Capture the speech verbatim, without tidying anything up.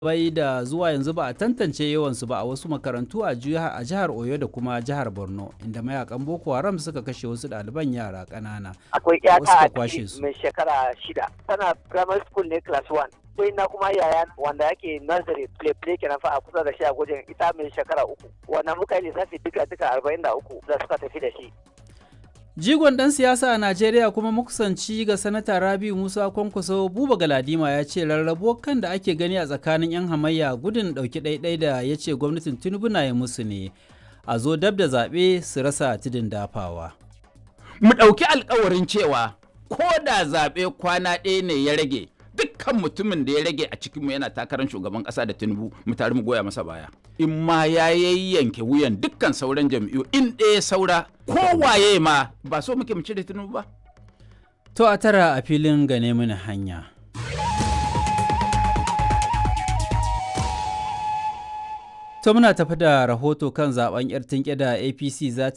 bai da zuwa yanzu ba a tantance yawansu ba a wasu makarantu a jihar Oyo da kuma jihar Borno, inda mayakan Boko Haram suka kashe wasu ɗaliban yara ƙanana. Akwai Wasu ƴata ka a kwashe ciki su. mai shekara shida, tana primary school ne class one. Akwai na kuma yaya wanda yake nursery play play kenan fa a kusa da shi a gwajin ita mai shekara uku. Wannan muka yi lissafi duka duka arba'in da uku da suka tafi da shi. Jigon ɗan siyasa a Najeriya kuma makusanci ga Sanata Rabiu Musa Kwankwaso Buba Galadima ya ce rarrabuwar kan da ake gani a tsakanin 'yan hamayya gudun ɗauki ɗaiɗai da ya ce gwamnatin Tinubu na yi musu ne a zo dab da zaɓe su rasa tudun dafawa. Mu ɗauki alkawarin cewa ko da zaɓe kwana ɗaya ne ya rage dukkan mutumin da ya rage a cikinmu yana takarar shugaban ƙasa da Tinubu mu tare mu goya masa baya. In ma ya yanke wuyan dukkan sauran jam'iyyu in ɗaya saura kowaye ma ba so muke mu cire Tinubu ba. To a tara a filin gane mini hanya. To muna tafi da rahoto kan zaben 'yar tinke da A P C za